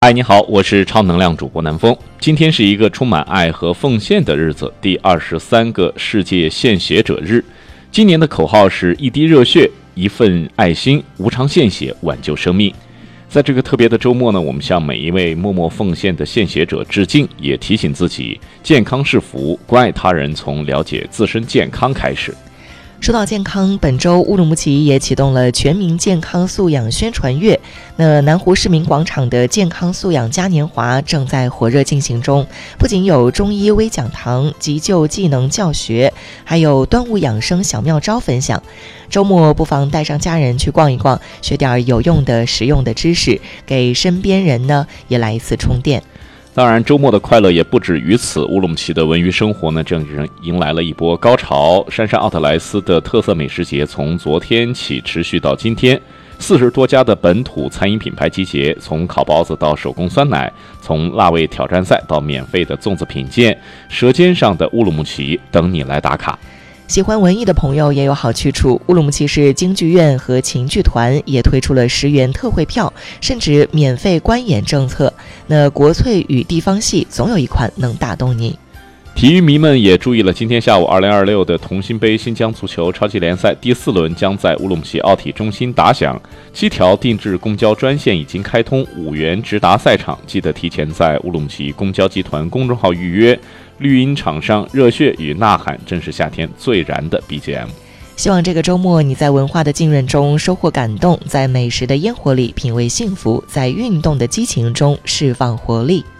嗨，你好，我是超能量主播南风。今天是一个充满爱和奉献的日子，第23个世界献血者日。今年的口号是一滴热血，一份爱心，无偿献血，挽救生命。在这个特别的周末呢，我们向每一位默默奉献的献血者致敬，也提醒自己，健康是福，关爱他人从了解自身健康开始。 说到健康，本周乌鲁木齐也启动了全民健康素养宣传月。那南湖市民广场的健康素养嘉年华正在火热进行中，不仅有中医微讲堂、急救技能教学，还有端午养生小妙招分享。周末不妨带上家人去逛一逛，学点有用的实用的知识，给身边人呢也来一次充电。 当然，周末的快乐也不止于此。乌鲁木齐的文娱生活呢，正迎来了一波高潮。杉杉奥特莱斯的特色美食节从昨天起持续到今天，40多家的本土餐饮品牌集结，从烤包子到手工酸奶，从辣味挑战赛到免费的粽子品鉴，舌尖上的乌鲁木齐等你来打卡。 喜欢文艺的朋友也有好去处，乌鲁木齐市京剧院和秦剧团也推出了10元特惠票，甚至免费观演政策。那国粹与地方戏总有一款能打动你。 体育迷们也注意了，今天下午2026的同心杯新疆足球超级联赛第4轮将在乌鲁木齐奥体中心打响，7条定制公交专线已经开通，5元直达赛场，记得提前在乌鲁木齐公交集团公众号预约。绿茵场上热血与呐喊，正是夏天最燃的 BGM。 希望这个周末你在文化的浸润中收获感动，在美食的烟火里品味幸福，在运动的激情中释放活力。